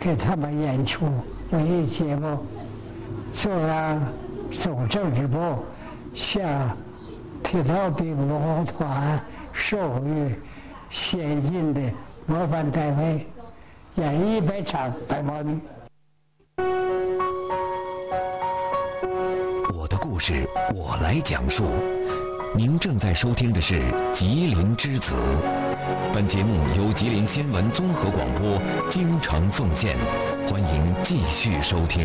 给他们演出文艺节目，就让总政治部向铁道兵文工团授予先进的模范单位，演100场白毛女。 我的故事我来讲述。您正在收听的是《吉林之子》，本节目由吉林新闻综合广播京城奉献，欢迎继续收听。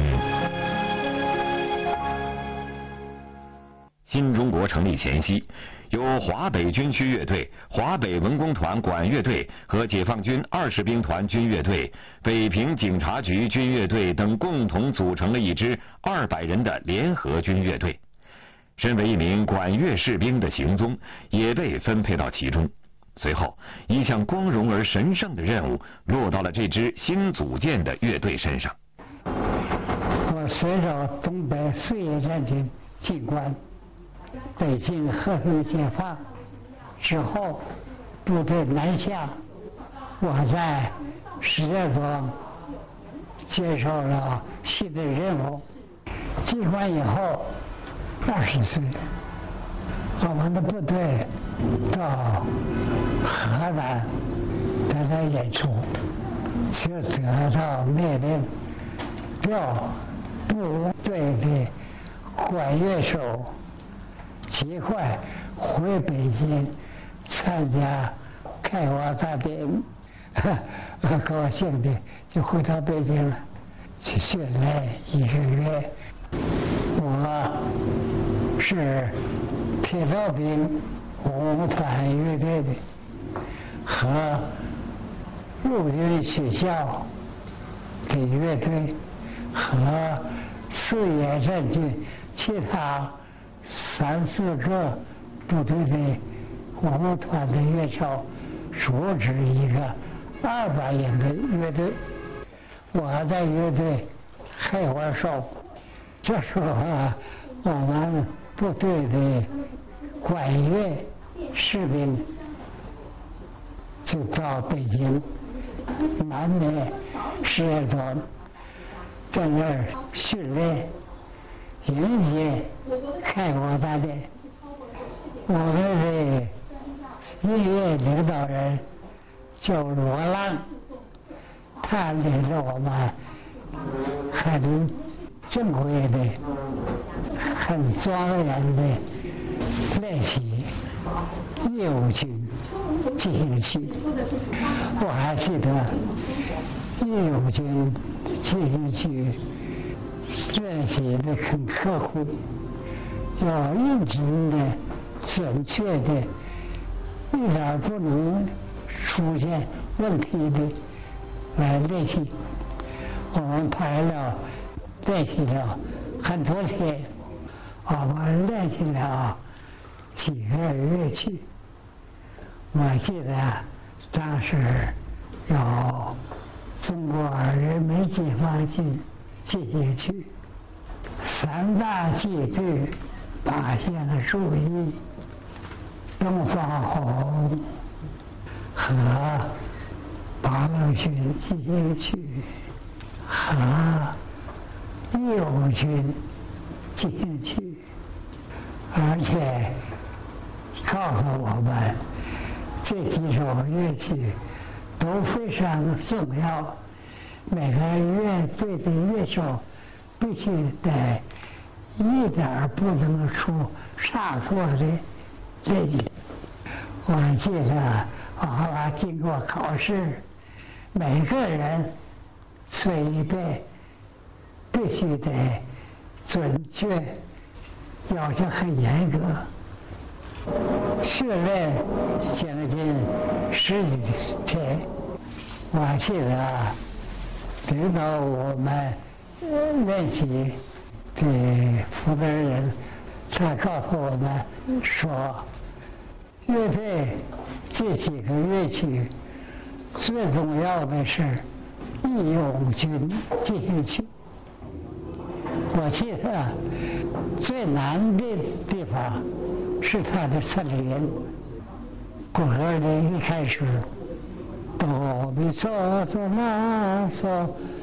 新中国成立前夕，由华北军区乐队、华北文工团管乐队和解放军20兵团军乐队、北平警察局军乐队等共同组成了一支200人的联合军乐队。身为一名管乐士兵的邢宗也被分配到其中。随后，一项光荣而神圣的任务落到了这支新组建的乐队身上。 我随着东北4野战军进关，北京和平解放之后，部队南下，我在石家庄接受了新的任务。进关以后，20岁，我们的部队到河南在那演出，就得到命令调部队的管乐手极快回北京参加开国大典，高兴的就回到北京了，去训练1个月。我是铁道兵文工团乐队的，和陆军学校的乐队和4野战军其他3、4个部队的文工团的乐手组织一个200人的乐队。我在乐队开花手。这时候我们部队的管乐士兵就到北京南面石家庄，在那儿训练，迎接开国大典。我们的音乐领导人叫罗浪，他领着我们很正规的、很庄严的练习义务军进行曲。我还记得义务军进行曲练习的很刻苦，要认真的、准确的，一点不能出现问题的来练习。我们练习了很多天，我们练习了几个乐器。我记得当时有中国人民解放军进行曲、3大乐队八项注意、东方红和八路军进行曲和义务军进行曲，而且告诉我们这几首乐曲都非常重要，每个乐队的乐手必须得一点不能出差错的练习。我记得我经过考试，每个人吹一遍必须得准确，要求很严格。训练将近10几天，我记得领导我们练习的负责人，他告诉我们说，乐队这几个乐曲最重要的是义勇军进行曲。我记得最难的地方是他的3连，鼓歌的一开始哆咪嗦嗦啦嗦